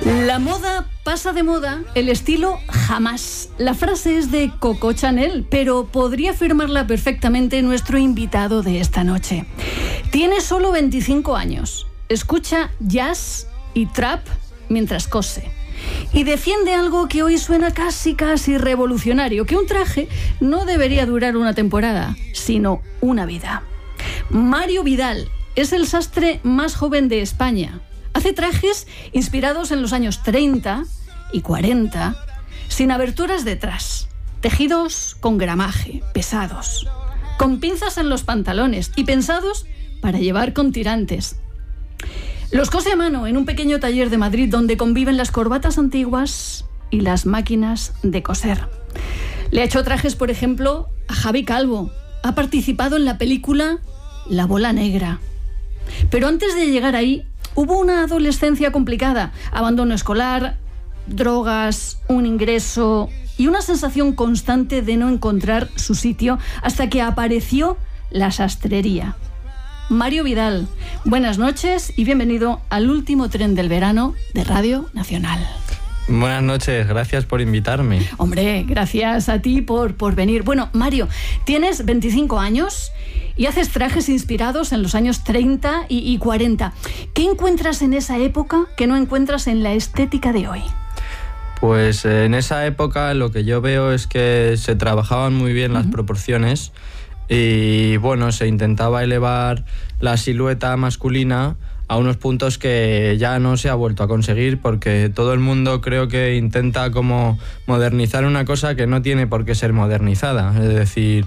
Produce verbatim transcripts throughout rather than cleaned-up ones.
La moda pasa de moda, el estilo jamás. La frase es de Coco Chanel, pero podría afirmarla perfectamente nuestro invitado de esta noche. Tiene solo veinticinco años, escucha jazz y trap mientras cose. Y defiende algo que hoy suena casi casi revolucionario, que un traje no debería durar una temporada, sino una vida. Mario Vidal es el sastre más joven de España. Hace trajes inspirados en los años treinta y cuarenta, sin aberturas detrás, tejidos con gramaje, pesados, con pinzas en los pantalones y pensados para llevar con tirantes. Los cose a mano en un pequeño taller de Madrid donde conviven las corbatas antiguas y las máquinas de coser. Le ha hecho trajes, por ejemplo, a Javi Calvo. Ha participado en la película La Bola Negra. Pero antes de llegar ahí, hubo una adolescencia complicada, abandono escolar, drogas, un ingreso y una sensación constante de no encontrar su sitio hasta que apareció la sastrería. Mario Vidal, buenas noches y bienvenido al último tren del verano de Radio Nacional. Buenas noches, gracias por invitarme. Hombre, gracias a ti por, por venir. Bueno, Mario, tienes veinticinco años y haces trajes inspirados en los años treinta y, y cuarenta. ¿Qué encuentras en esa época que no encuentras en la estética de hoy? Pues eh, en esa época lo que yo veo es que se trabajaban muy bien las uh-huh. proporciones y bueno, se intentaba elevar la silueta masculina a unos puntos que ya no se ha vuelto a conseguir porque todo el mundo creo que intenta como modernizar una cosa que no tiene por qué ser modernizada. Es decir,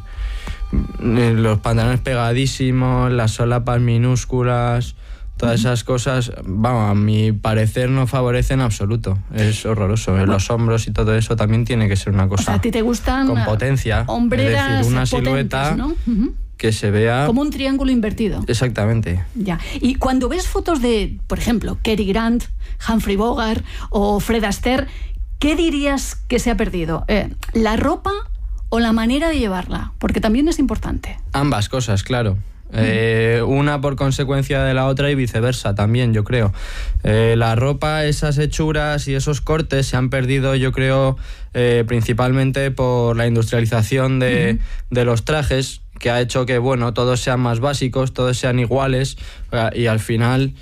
los pantalones pegadísimos, las solapas minúsculas, todas esas cosas, vamos, a mi parecer no favorecen en absoluto. Es horroroso. Bueno, los hombros y todo eso también tiene que ser una cosa, o sea, ¿a ti te gustan con potencia? Hombreras, es decir, una potentes, silueta, ¿no? Uh-huh. Que se vea como un triángulo invertido. Exactamente. Ya. Y cuando ves fotos de, por ejemplo, Cary Grant, Humphrey Bogart o Fred Astaire, ¿qué dirías que se ha perdido? Eh, ¿La ropa o la manera de llevarla? Porque también es importante. Ambas cosas, claro. Eh, una por consecuencia de la otra y viceversa también, yo creo. Eh, la ropa, esas hechuras y esos cortes se han perdido, yo creo, eh, principalmente por la industrialización de, uh-huh. de los trajes, que ha hecho que, bueno, todos sean más básicos, todos sean iguales y al final...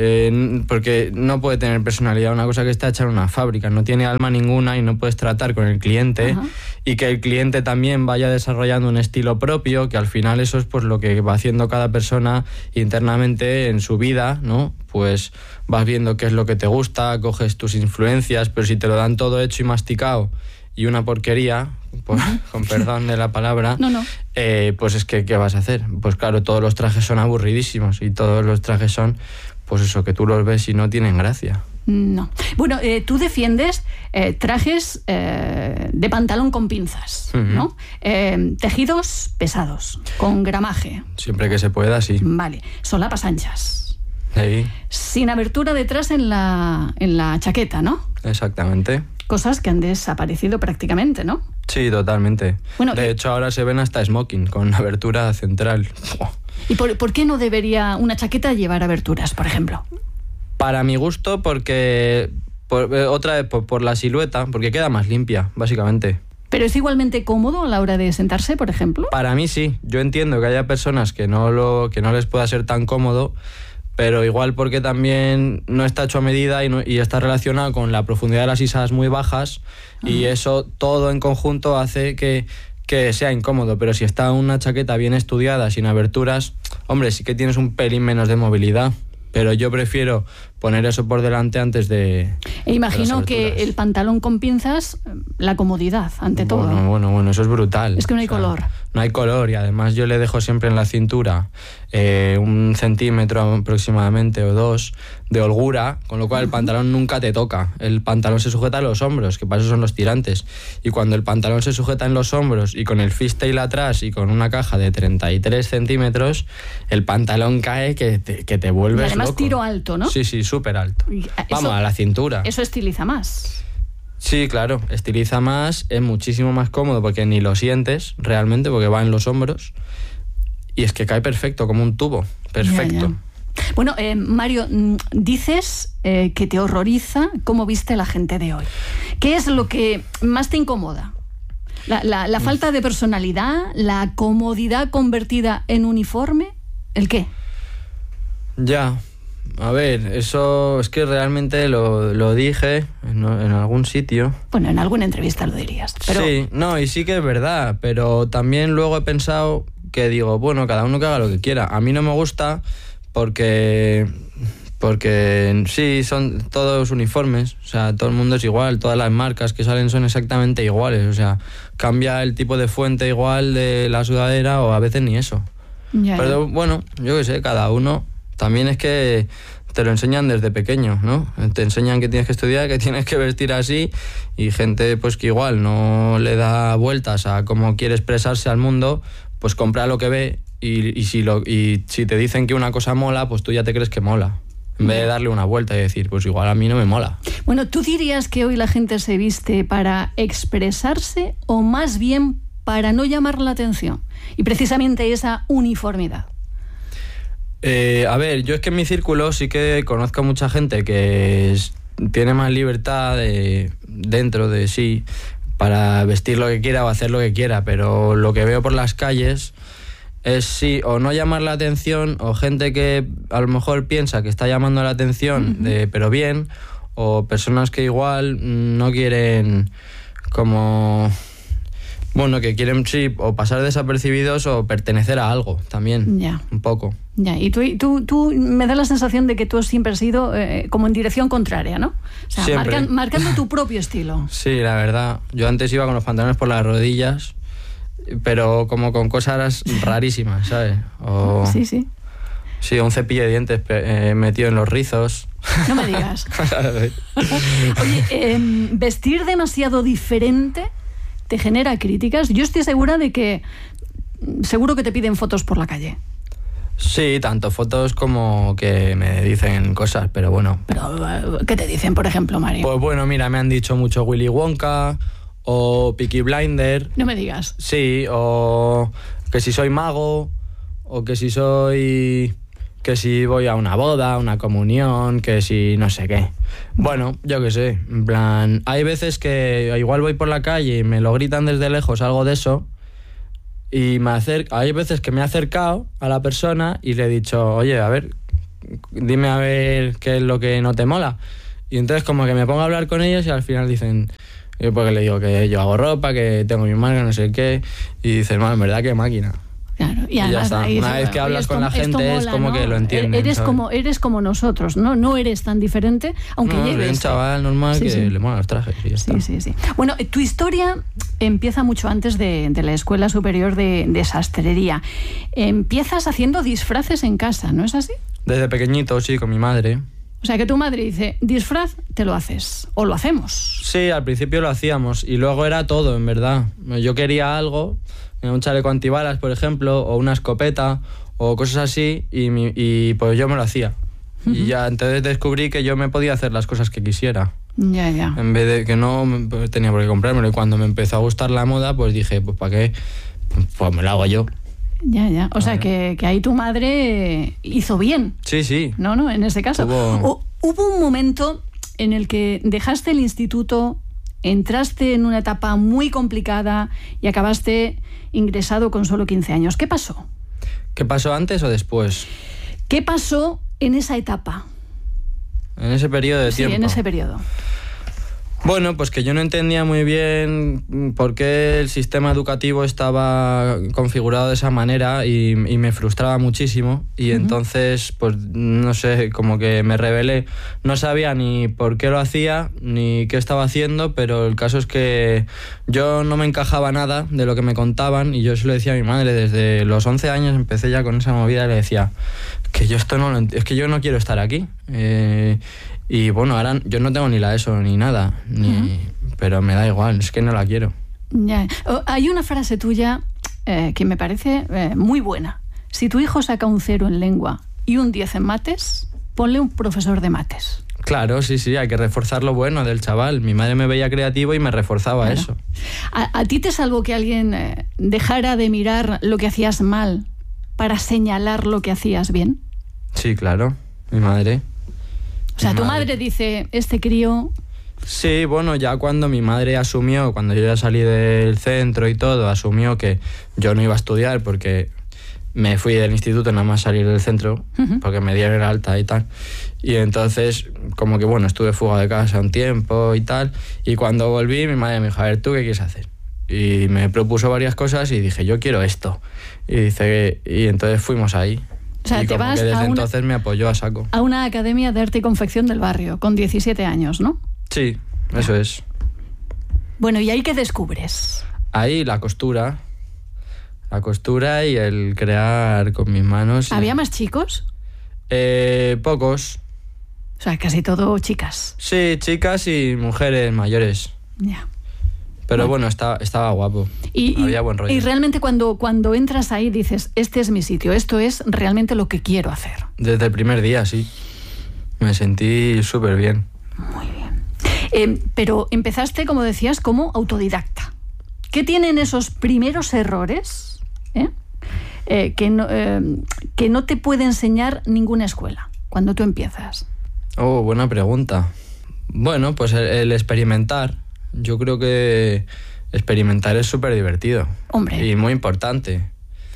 Eh, porque no puede tener personalidad una cosa que está hecha en una fábrica, no tiene alma ninguna y no puedes tratar con el cliente. Ajá. Y que el cliente también vaya desarrollando un estilo propio, que al final eso es pues lo que va haciendo cada persona internamente en su vida, ¿no? Pues vas viendo qué es lo que te gusta, coges tus influencias, pero si te lo dan todo hecho y masticado y una porquería, pues, con perdón de la palabra, no, no. Eh, pues es que ¿qué vas a hacer? Pues claro, todos los trajes son aburridísimos y todos los trajes son, pues eso, que tú los ves y no tienen gracia. No. Bueno, eh, tú defiendes eh, trajes eh, de pantalón con pinzas, uh-huh. ¿no? Eh, tejidos pesados, con gramaje. Siempre que se pueda, sí. Vale. Solapas anchas. Sí. Sin abertura detrás en la, en la chaqueta, ¿no? Exactamente. Cosas que han desaparecido prácticamente, ¿no? Sí, totalmente. Bueno, de y... hecho, ahora se ven hasta smoking, con abertura central. ¿Y por, por qué no debería una chaqueta llevar aberturas, por ejemplo? Para mi gusto, porque... Por, otra vez, por, por la silueta, porque queda más limpia, básicamente. ¿Pero es igualmente cómodo a la hora de sentarse, por ejemplo? Para mí sí. Yo entiendo que haya personas que no, lo, que no les pueda ser tan cómodo, pero igual porque también no está hecho a medida y, no, y está relacionado con la profundidad de las isas muy bajas, uh-huh. y eso todo en conjunto hace que, que sea incómodo. Pero si está una chaqueta bien estudiada, sin aberturas, hombre, sí que tienes un pelín menos de movilidad. Pero yo prefiero poner eso por delante antes de... E imagino que el pantalón con pinzas, la comodidad, ante bueno, todo. Bueno, bueno, bueno, eso es brutal. Es que no hay o sea, color. No hay color y además yo le dejo siempre en la cintura eh, un centímetro aproximadamente o dos de holgura, con lo cual el pantalón nunca te toca. El pantalón se sujeta a los hombros, que para eso son los tirantes. Y cuando el pantalón se sujeta en los hombros y con el fishtail atrás y con una caja de treinta y tres centímetros, el pantalón cae que te, que te vuelves loco. Y además loco. Tiro alto, ¿no? Sí, sí, súper alto. Eso, Vamos, a la cintura. Eso estiliza más. Sí, claro, estiliza más, es muchísimo más cómodo porque ni lo sientes realmente, porque va en los hombros y es que cae perfecto, como un tubo, perfecto. Ya, ya. Bueno, eh, Mario, dices eh, que te horroriza cómo viste la gente de hoy. ¿Qué es lo que más te incomoda? ¿La, la, la falta de personalidad? ¿La comodidad convertida en uniforme? ¿El qué? Ya, a ver, eso es que realmente lo, lo dije en, en algún sitio. Bueno, en alguna entrevista lo dirías. Pero... Sí, no, y sí que es verdad, pero también luego he pensado que digo, bueno, cada uno que haga lo que quiera. A mí no me gusta porque... Porque sí, son todos uniformes, o sea, todo el mundo es igual, todas las marcas que salen son exactamente iguales, o sea, cambia el tipo de fuente igual de la sudadera o a veces ni eso. Ya, Pero ya. bueno, yo qué sé, cada uno, también es que te lo enseñan desde pequeño, ¿no? Te enseñan que tienes que estudiar, que tienes que vestir así, y gente pues que igual no le da vueltas a cómo quiere expresarse al mundo, pues compra lo que ve y, y, si, lo, y si te dicen que una cosa mola, pues tú ya te crees que mola. En vez de darle una vuelta y decir, pues igual a mí no me mola. Bueno, ¿tú dirías que hoy la gente se viste para expresarse o más bien para no llamar la atención? Y precisamente esa uniformidad. Eh, a ver, yo es que en mi círculo sí que conozco mucha gente que es, tiene más libertad de, dentro de sí para vestir lo que quiera o hacer lo que quiera, pero lo que veo por las calles... es sí, o no llamar la atención, o gente que a lo mejor piensa que está llamando la atención, uh-huh. de, pero bien, o personas que igual no quieren como... Bueno, que quieren, sí, o pasar desapercibidos o pertenecer a algo también, ya. un poco. Ya, y tú, tú, tú me da la sensación de que tú siempre has ido eh, como en dirección contraria, ¿no? O sea, marcan, marcando tu propio estilo. Sí, la verdad. Yo antes iba con los pantalones por las rodillas, pero como con cosas rarísimas, ¿sabes? O, sí, sí. Sí, un cepillo de dientes eh, metido en los rizos. No me digas. Oye, eh, vestir demasiado diferente te genera críticas. Yo estoy segura de que seguro que te piden fotos por la calle. Sí, tanto fotos como que me dicen cosas, pero bueno. Pero, ¿qué te dicen, por ejemplo, Mario? Pues bueno, mira, me han dicho mucho Willy Wonka... o Peaky Blinder. No me digas. Sí, o que si soy mago, o que si soy... que si voy a una boda, a una comunión, que si no sé qué. Bueno, yo qué sé, en plan... Hay veces que igual voy por la calle y me lo gritan desde lejos, algo de eso, y me acer... hay veces que me he acercado a la persona y le he dicho, oye, a ver, dime a ver qué es lo que no te mola. Y entonces como que me pongo a hablar con ellos y al final dicen... Yo porque le digo que yo hago ropa, que tengo mi marca, no sé qué, y dices, man, en verdad, qué máquina. Claro, y, y ya está. Ahí, Una vez que hablas con la gente mola, es como, ¿no?, que lo entienden. Eres como, eres como nosotros, ¿no? No eres tan diferente, aunque no, lleves. Un chaval normal sí, que sí. le molan los trajes y ya sí, está. Sí, sí. Bueno, tu historia empieza mucho antes de, de la Escuela Superior de, de Sastrería. Empiezas haciendo disfraces en casa, ¿no es así? Desde pequeñito, sí, con mi madre. O sea, que tu madre dice, disfraz, te lo haces, o lo hacemos. Sí, al principio lo hacíamos, y luego era todo, en verdad. Yo quería algo, un chaleco antibalas, por ejemplo, o una escopeta, o cosas así, y, mi, y pues yo me lo hacía. Uh-huh. Y ya entonces descubrí que yo me podía hacer las cosas que quisiera. Ya, ya. En vez de que no tenía por qué comprármelo. Y cuando me empezó a gustar la moda, pues dije, pues ¿para qué? Pues me lo hago yo. Ya, ya. O sea, que, que ahí tu madre hizo bien. Sí, sí. No, no, en ese caso. Hubo... O, hubo un momento en el que dejaste el instituto, entraste en una etapa muy complicada y acabaste ingresado con solo quince años. ¿Qué pasó? ¿Qué pasó antes o después? ¿Qué pasó en esa etapa? En ese periodo de sí, tiempo. Sí, en ese periodo. Bueno, pues que yo no entendía muy bien por qué el sistema educativo estaba configurado de esa manera y, y me frustraba muchísimo y uh-huh. entonces, pues no sé, como que me rebelé. No sabía ni por qué lo hacía ni qué estaba haciendo, pero el caso es que yo no me encajaba nada de lo que me contaban y yo se lo decía a mi madre. Desde los once años empecé ya con esa movida y le decía que yo esto no lo ent- es que yo no quiero estar aquí. Eh, Y bueno, ahora yo no tengo ni la ESO ni nada, ni, uh-huh. pero me da igual, es que no la quiero. Ya. Oh, hay una frase tuya eh, que me parece eh, muy buena. Si tu hijo saca un cero en lengua y un diez en mates, ponle un profesor de mates. Claro, sí, sí, hay que reforzar lo bueno del chaval. Mi madre me veía creativo y me reforzaba claro. eso. ¿A, ¿A ti te salvó que alguien eh, dejara de mirar lo que hacías mal para señalar lo que hacías bien? Sí, claro, mi madre. O sea, mi tu madre. madre dice, este crío... Sí, bueno, ya cuando mi madre asumió, cuando yo ya salí del centro y todo, asumió que yo no iba a estudiar porque me fui del instituto nada más salir del centro, uh-huh. porque me dieron el alta y tal. Y entonces, como que bueno, estuve fuga de casa un tiempo y tal. Y cuando volví, mi madre me dijo, a ver, ¿tú qué quieres hacer? Y me propuso varias cosas y dije, yo quiero esto. Y dice, y entonces fuimos ahí. O sea, y te como vas que desde a una, entonces me apoyó a saco. A una academia de arte y confección del barrio, con diecisiete años, ¿no? Sí, eso es. Bueno, ¿y ahí qué descubres? Ahí la costura. La costura y el crear con mis manos. ¿Había más chicos? Eh, pocos. O sea, casi todo chicas. Sí, chicas y mujeres mayores. Ya. Pero bueno, bueno estaba, estaba guapo. Y, Había buen rollo. Y realmente cuando, cuando entras ahí dices, este es mi sitio, esto es realmente lo que quiero hacer. Desde el primer día, sí. Me sentí súper bien. Muy bien. Eh, pero empezaste, como decías, como autodidacta. ¿Qué tienen esos primeros errores eh? Eh, que, no, eh, que no te puede enseñar ninguna escuela cuando tú empiezas? Oh, buena pregunta. Bueno, pues el, el experimentar. Yo creo que experimentar es súper divertido. Hombre. Y muy importante.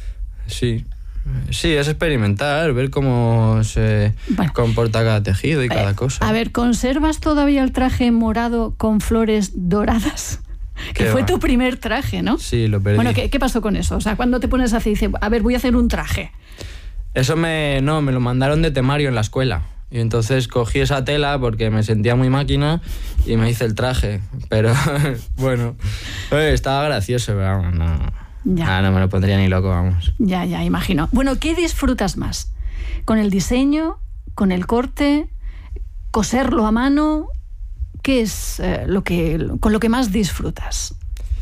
Sí. Sí, es experimentar, ver cómo se bueno. comporta cada tejido y eh, cada cosa. A ver, ¿conservas todavía el traje morado con flores doradas? Que fue va? tu primer traje, ¿no? Sí, lo perdí. Bueno, ¿qué, ¿qué pasó con eso? O sea, ¿cuándo te pones a hacer y dices, a ver, voy a hacer un traje? Eso me... No, me lo mandaron de temario en la escuela. Y entonces cogí esa tela porque me sentía muy máquina y me hice el traje. Pero, bueno, oye, estaba gracioso, pero vamos, no... Ya. Ah, no me lo pondría ni loco, vamos. Ya, ya, imagino. Bueno, ¿qué disfrutas más? ¿Con el diseño? ¿Con el corte? ¿Coserlo a mano? ¿Qué es eh, lo que, con lo que más disfrutas?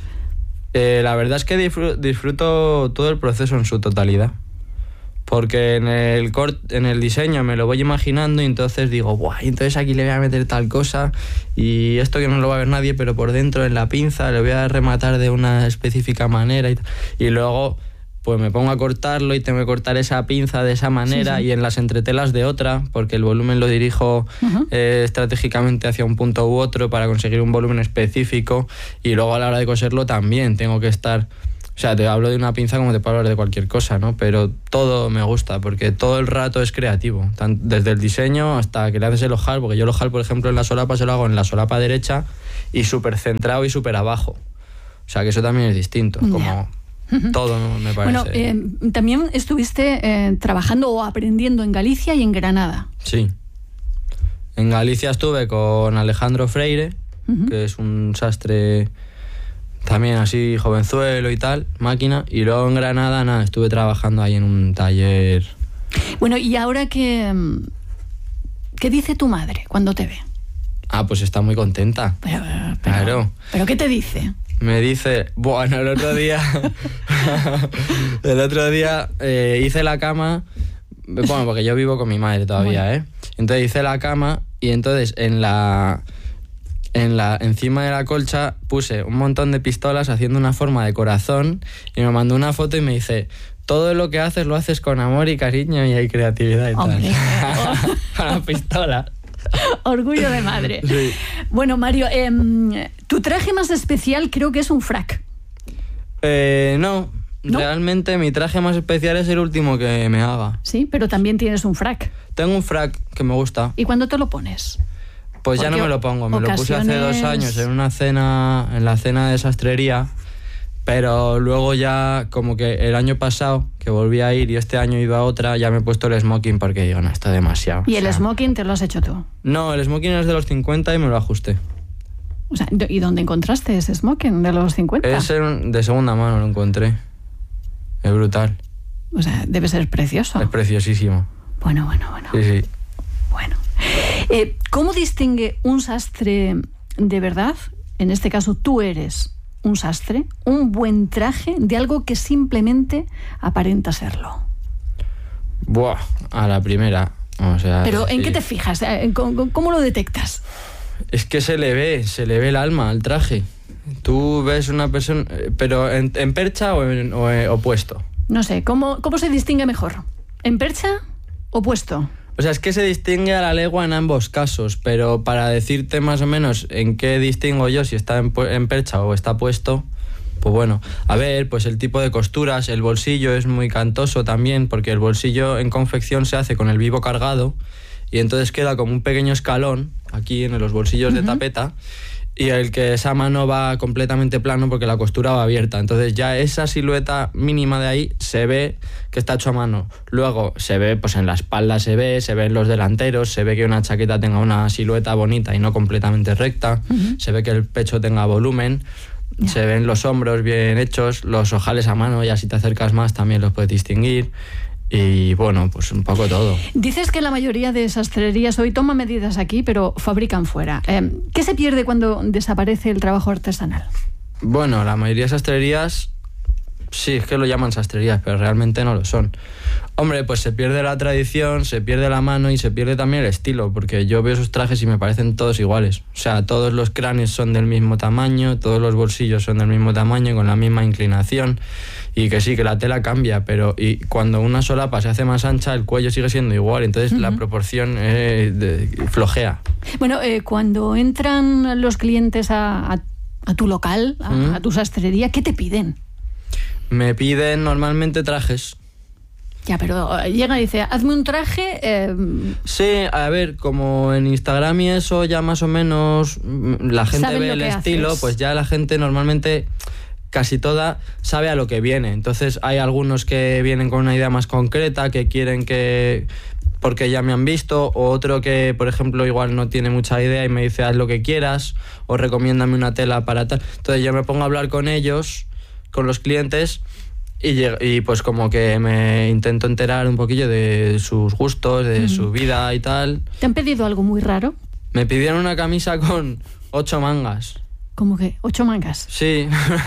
Eh, la verdad es que disfruto, disfruto todo el proceso en su totalidad. Porque en el cort, en el diseño me lo voy imaginando y entonces digo, ¡buah! Entonces aquí le voy a meter tal cosa y esto que no lo va a ver nadie, pero por dentro en la pinza le voy a rematar de una específica manera y, y luego pues me pongo a cortarlo y tengo que cortar esa pinza de esa manera sí, sí. y en las entretelas de otra, porque el volumen lo dirijo uh-huh. eh, estratégicamente hacia un punto u otro para conseguir un volumen específico y luego a la hora de coserlo también tengo que estar... O sea, te hablo de una pinza como te puedo hablar de cualquier cosa, ¿no? Pero todo me gusta, porque todo el rato es creativo. Desde el diseño hasta que le haces el ojal, porque yo el ojal, por ejemplo, en la solapa se lo hago en la solapa derecha y súper centrado y súper abajo. O sea, que eso también es distinto, como yeah. todo me parece. Bueno, eh, también estuviste eh, trabajando o aprendiendo en Galicia y en Granada. Sí. En Galicia estuve con Alejandro Freire, uh-huh. que es un sastre... También así jovenzuelo y tal, máquina. Y luego en Granada, nada, estuve trabajando ahí en un taller. Bueno, y ahora que... ¿Qué dice tu madre cuando te ve? Ah, pues está muy contenta. Pero, pero, claro. ¿Pero qué te dice? Me dice, bueno, el otro día... el otro día eh, hice la cama... Bueno, porque yo vivo con mi madre todavía, bueno. ¿eh? Entonces hice la cama y entonces en la... En la, encima de la colcha puse un montón de pistolas haciendo una forma de corazón y me mandó una foto y me dice, todo lo que haces lo haces con amor y cariño y hay creatividad y Hombre. tal. Con la pistola. Orgullo de madre. Sí. Bueno, Mario, eh, tu traje más especial creo que es un frac. Eh, no, ¿No? Realmente mi traje más especial es el último que me haga. Sí, pero también tienes un frac. Tengo un frac que me gusta. ¿Y cuándo te lo pones? Pues ya no me lo pongo, me lo puse hace dos años en una cena, en la cena de sastrería, pero luego ya como que el año pasado que volví a ir y este año he ido a otra, ya me he puesto el smoking porque digo, no, está demasiado. ¿Y el o sea, smoking te lo has hecho tú? No, el smoking es de los cincuenta y me lo ajusté. O sea, ¿y dónde encontraste ese smoking de los cincuenta? Es de segunda mano, lo encontré. Es brutal. O sea, debe ser precioso. Es preciosísimo. Bueno, bueno, bueno. Sí, sí. Bueno. Eh, ¿Cómo distingue un sastre de verdad? En este caso, tú eres un sastre, un buen traje de algo que simplemente aparenta serlo. Buah, a la primera. O sea, ¿Pero sí. en qué te fijas? ¿Cómo, cómo lo detectas? Es que se le ve, se le ve el alma al traje. Tú ves una persona... ¿Pero en, en percha o, en, o, o puesto? No sé, ¿cómo, cómo se distingue mejor? ¿En percha opuesto. O sea, es que se distingue a la legua en ambos casos, pero para decirte más o menos en qué distingo yo, si está en, en percha o está puesto, pues bueno, a ver, pues el tipo de costuras, el bolsillo es muy cantoso también, porque el bolsillo en confección se hace con el vivo cargado y entonces queda como un pequeño escalón aquí en los bolsillos uh-huh. de tapeta, y el que esa mano va completamente plano porque la costura va abierta. Entonces ya esa silueta mínima de ahí se ve que está hecho a mano. Luego se ve, pues en la espalda se ve, se ve en los delanteros, se ve que una chaqueta tenga una silueta bonita y no completamente recta, uh-huh. se ve que el pecho tenga volumen, yeah. se ven los hombros bien hechos, los ojales a mano, ya si te acercas más también los puedes distinguir. Y bueno, pues un poco todo. Dices que la mayoría de sastrerías hoy toman medidas aquí, pero fabrican fuera. Eh, ¿Qué se pierde cuando desaparece el trabajo artesanal? Bueno, la mayoría de sastrerías, sí, es que lo llaman sastrerías, pero realmente no lo son. Hombre, pues se pierde la tradición, se pierde la mano y se pierde también el estilo, porque yo veo esos trajes y me parecen todos iguales. O sea, todos los cráneos son del mismo tamaño, todos los bolsillos son del mismo tamaño, con la misma inclinación. Y que sí, que la tela cambia, pero y cuando una solapa se hace más ancha, el cuello sigue siendo igual, entonces uh-huh. la proporción eh, de, flojea. Bueno, eh, cuando entran los clientes a, a, a tu local, a, uh-huh. a tu sastrería, ¿qué te piden? Me piden normalmente trajes. Ya, pero llega y dice, hazme un traje... Eh... Sí, a ver, como en Instagram y eso ya más o menos la gente ve el estilo, haces. Pues ya la gente normalmente... casi toda sabe a lo que viene. Entonces hay algunos que vienen con una idea más concreta, que quieren que... porque ya me han visto, o otro que, por ejemplo, igual no tiene mucha idea y me dice haz lo que quieras, o recomiéndame una tela para tal. Entonces yo me pongo a hablar con ellos, con los clientes, y, y pues como que me intento enterar un poquillo de sus gustos, de mm. su vida y tal. ¿Te han pedido algo muy raro? Me pidieron una camisa con ocho mangas. ¿Cómo que? ¿Ocho mangas? Sí.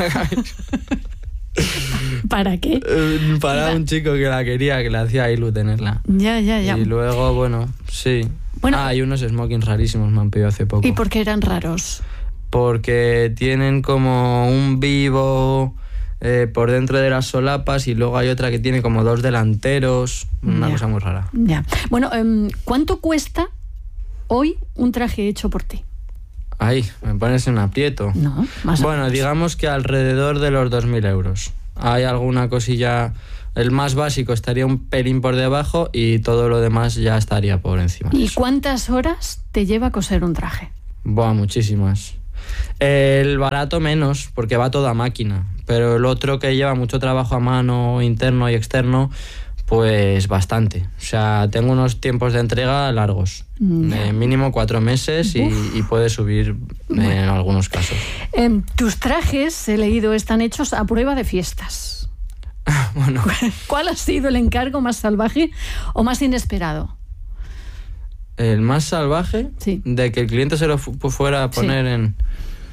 ¿Para qué? Para un chico que la quería, que le hacía ilu tenerla. Ya, ya, ya. Y luego, bueno, sí. Bueno, ah, hay unos smokings rarísimos, me han pedido hace poco. ¿Y por qué eran raros? Porque tienen como un vivo eh, por dentro de las solapas y luego hay otra que tiene como dos delanteros. Una ya. cosa muy rara. Ya. Bueno, um, ¿cuánto cuesta hoy un traje hecho por ti? Ay, me pones en aprieto. No, más o Bueno, menos. digamos que alrededor de los dos mil euros. Hay alguna cosilla... El más básico estaría un pelín por debajo y todo lo demás ya estaría por encima. ¿Y cuántas horas te lleva coser un traje? Buah, muchísimas. El barato menos, porque va toda máquina. Pero el otro que lleva mucho trabajo a mano, interno y externo... Pues bastante. O sea, tengo unos tiempos de entrega largos. Eh, mínimo cuatro meses y, y puede subir bueno. en algunos casos. Eh, tus trajes, he leído, están hechos a prueba de fiestas. Bueno. ¿Cuál ha sido el encargo más salvaje o más inesperado? ¿El más salvaje? Sí. De que el cliente se lo fu- fuera a poner sí. en...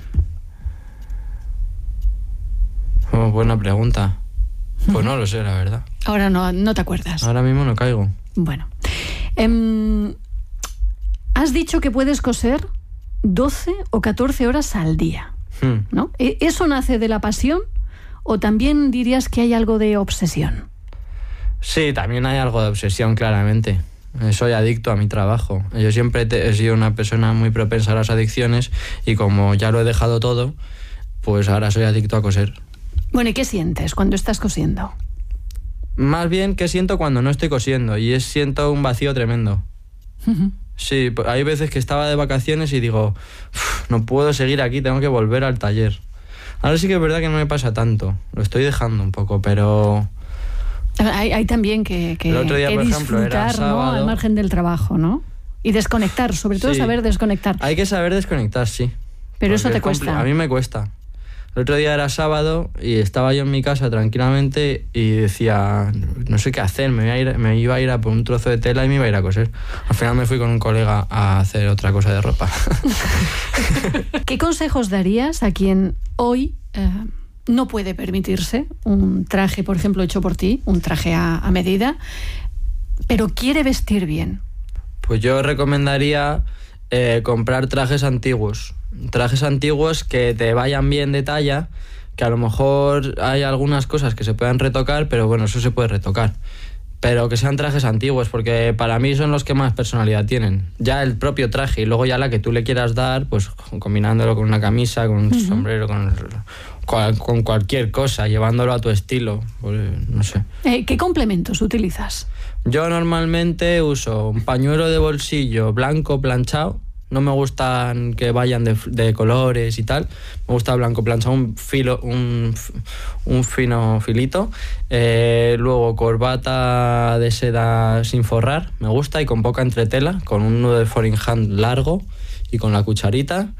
Oh, buena pregunta. Pues no lo sé, la verdad. Ahora no, no te acuerdas. Ahora mismo no caigo. Bueno. Eh, has dicho que puedes coser doce o catorce horas al día, hmm. ¿no? ¿Eso nace de la pasión o también dirías que hay algo de obsesión? Sí, también hay algo de obsesión, claramente. Soy adicto a mi trabajo. Yo siempre te, he sido una persona muy propensa a las adicciones y como ya lo he dejado todo, pues ahora soy adicto a coser. Bueno, ¿y qué sientes cuando estás cosiendo? Más bien, ¿qué siento cuando no estoy cosiendo? Y es siento un vacío tremendo. Uh-huh. Sí, hay veces que estaba de vacaciones y digo, no puedo seguir aquí, tengo que volver al taller. Ahora sí que es verdad que no me pasa tanto, lo estoy dejando un poco, pero... Hay, hay también que, que, el otro día, que por ejemplo, disfrutar, era sábado, ¿no? Al margen del trabajo, ¿no? Y desconectar, sobre todo sí. saber desconectar. Hay que saber desconectar, sí. Pero eso te cuesta. Compl- a mí me cuesta. El otro día era sábado y estaba yo en mi casa tranquilamente y decía, no sé qué hacer, me iba a ir, me iba a, ir a por un trozo de tela y me iba a ir a coser. Al final me fui con un colega a hacer otra cosa de ropa. ¿Qué consejos darías a quien hoy eh, no puede permitirse un traje, por ejemplo, hecho por ti, un traje a, a medida, pero quiere vestir bien? Pues yo recomendaría eh, comprar trajes antiguos. Trajes antiguos que te vayan bien de talla, que a lo mejor hay algunas cosas que se puedan retocar, pero bueno, eso se puede retocar. pero que sean trajes antiguos, porque para mí son los que más personalidad tienen. Ya el propio traje y luego ya la que tú le quieras dar, pues combinándolo con una camisa, con un uh-huh. sombrero, con, con cualquier cosa, llevándolo a tu estilo, pues, no sé. Eh, ¿Qué complementos utilizas? Yo normalmente uso un pañuelo de bolsillo blanco planchado. No me gustan que vayan de, de colores y tal. Me gusta blanco planchado, un filo, un, un fino filito. Eh, luego corbata de seda sin forrar, me gusta, y con poca entretela, con un nudo de four in hand largo y con la cucharita.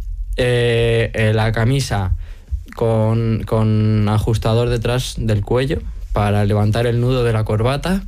Eh, eh, la camisa con, con ajustador detrás del cuello para levantar el nudo de la corbata.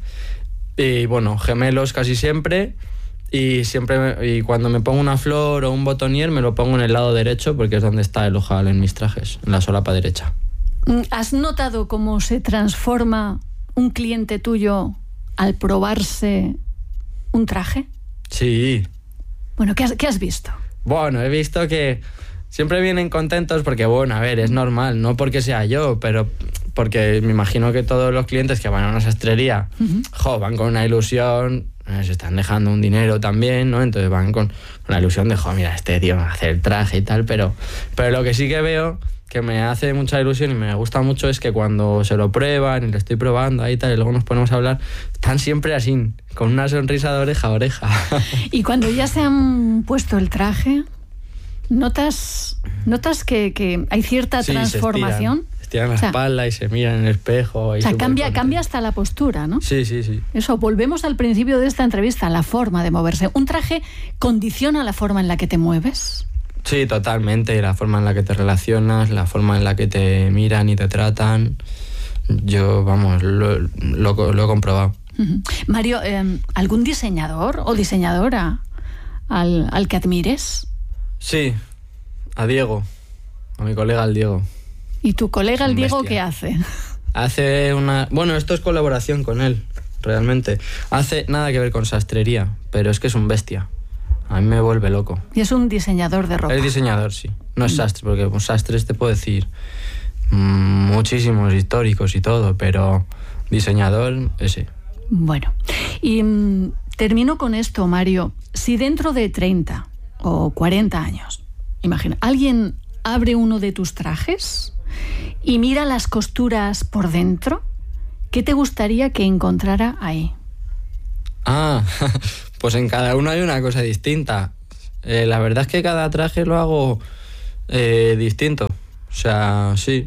Y bueno, gemelos casi siempre. Y siempre y cuando me pongo una flor o un botonier me lo pongo en el lado derecho, porque es donde está el ojal en mis trajes, en la solapa derecha. ¿Has notado cómo se transforma un cliente tuyo al probarse un traje? Sí. Bueno, ¿qué has, qué has visto? Bueno, he visto que siempre vienen contentos porque, bueno, a ver, es normal, no porque sea yo, pero porque me imagino que todos los clientes que van a una sastrería, uh-huh. jo, van con una ilusión, se están dejando un dinero también, ¿no? Entonces van con, con la ilusión de, jo, mira, este tío va a hacer el traje y tal, pero, pero lo que sí que veo que me hace mucha ilusión y me gusta mucho es que cuando se lo prueban y le estoy probando ahí tal, y luego nos ponemos a hablar, están siempre así, con una sonrisa de oreja a oreja. Y cuando ya se han puesto el traje, ¿notas, notas que, que hay cierta sí, transformación? Tiran la o sea, espalda y se miran en el espejo. Y o sea, cambia, cambia hasta la postura, ¿no? Sí, sí, sí. Eso, volvemos al principio de esta entrevista, la forma de moverse. ¿Un traje condiciona la forma en la que te mueves? Sí, totalmente. La forma en la que te relacionas, la forma en la que te miran y te tratan. Yo, vamos, lo, lo, lo he comprobado. Uh-huh. Mario, eh, ¿algún diseñador o diseñadora al, al que admires? Sí, a Diego, a mi colega el Diego. ¿Y tu colega el Diego qué hace? Hace una... Bueno, esto es colaboración con él, realmente. Hace nada que ver con sastrería, pero es que es un bestia. A mí me vuelve loco. Y es un diseñador de ropa. Es diseñador, sí. No es sastre, porque un sastre te puedo decir mmm, muchísimos históricos y todo, pero diseñador, ese. Bueno, y mmm, termino con esto, Mario. Si dentro de treinta o cuarenta años, imagina, alguien abre uno de tus trajes y mira las costuras por dentro, ¿qué te gustaría que encontrara ahí? Ah, pues en cada uno hay una cosa distinta. Eh, la verdad es que cada traje lo hago eh, distinto. O sea, sí.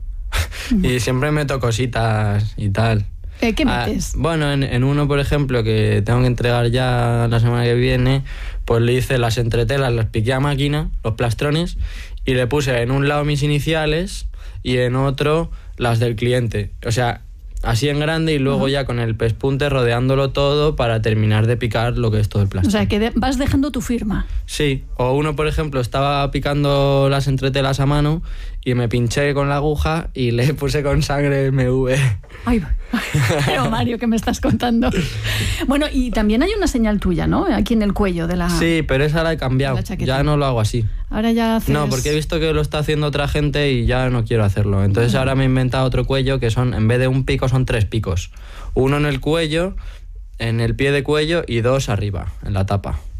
Y siempre meto cositas y tal. Eh, ¿Qué metes? Ah, bueno, en, en uno, por ejemplo, que tengo que entregar ya la semana que viene, pues le hice las entretelas, las piqué a máquina, los plastrones, y le puse en un lado mis iniciales y en otro las del cliente. O sea, así en grande y luego uh-huh. ya con el pespunte rodeándolo todo para terminar de picar lo que es todo el plastrón. O sea, que de- vas dejando tu firma. Sí, o uno, por ejemplo, estaba picando las entretelas a mano y me pinché con la aguja y le puse con sangre M V. Ay, pero Mario, ¿qué me estás contando? Bueno, y también hay una señal tuya, ¿no? Aquí en el cuello de la... Sí, pero esa la he cambiado. Ya no lo hago así. Ahora ya haces... No, porque he visto que lo está haciendo otra gente y ya no quiero hacerlo. Entonces uh-huh. ahora me he inventado otro cuello que son, en vez de un pico, son tres picos. Uno en el cuello, en el pie de cuello y dos arriba, en la tapa.